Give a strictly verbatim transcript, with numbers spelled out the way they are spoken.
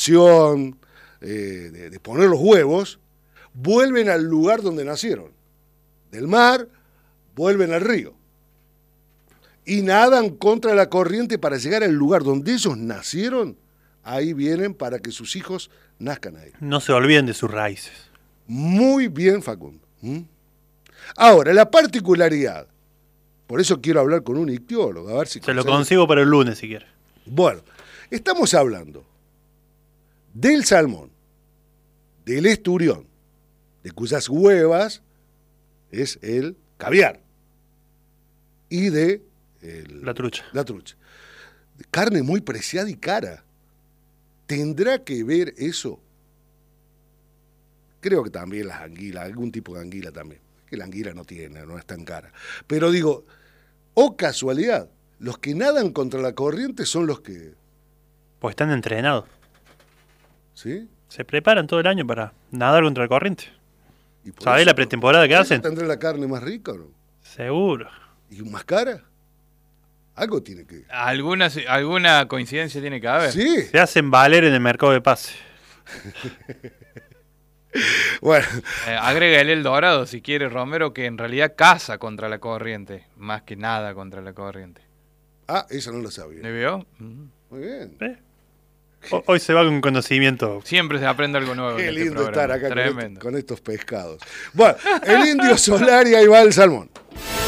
eh, de, de poner los huevos, vuelven al lugar donde nacieron. Del mar, vuelven al río. Y nadan contra la corriente para llegar al lugar donde ellos nacieron. Ahí vienen para que sus hijos nazcan ahí. No se olviden de sus raíces. Muy bien, Facundo. ¿Mm? Ahora, la particularidad. Por eso quiero hablar con un ictiólogo. A ver si se lo consigo para el lunes, si quiere. Bueno, estamos hablando del salmón, del esturión, de cuyas huevas es el caviar, y de el, la trucha. La trucha. Carne muy preciada y cara. ¿Tendrá que ver eso? Creo que también las anguilas, algún tipo de anguila también. Que la anguila no tiene, no es tan cara. Pero digo, oh casualidad, los que nadan contra la corriente son los que... Pues están entrenados. ¿Sí? Se preparan todo el año para nadar contra la corriente. ¿Sabés eso, la pretemporada que hacen? ¿Tendrá la carne más rica o no? Seguro. ¿Y más cara? Algo tiene que... Alguna, alguna coincidencia tiene que haber. Sí. Se hacen valer en el mercado de pase. Bueno. Eh, agrégale el dorado, si quiere, Romero, que en realidad caza contra la corriente, más que nada contra la corriente. Ah, eso no lo sabía. ¿Le vio? Muy bien. ¿Eh? Hoy se va con conocimiento. Siempre se aprende algo nuevo. Qué en lindo este estar programa. acá con, Tremendo. est- con estos pescados. Bueno, el indio solar y ahí va el salmón.